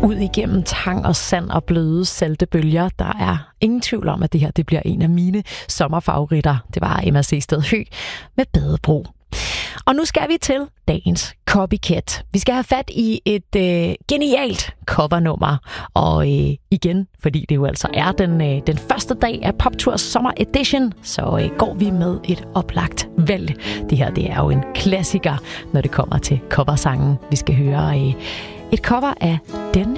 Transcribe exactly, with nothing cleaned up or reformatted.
ud igennem tang og sand og bløde salte bølger. Der er ingen tvivl om, at det her det bliver en af mine sommerfavoritter. Det var Emma Seested Høeg med Badebro. Og nu skal vi til dagens copycat. Vi skal have fat i et øh, genialt covernummer. Og øh, igen, fordi det jo altså er den, øh, den første dag af Poptours Sommer Edition, så øh, går vi med et oplagt valg. Det her det er jo en klassiker, når det kommer til coversangen. Vi skal høre øh, et cover af den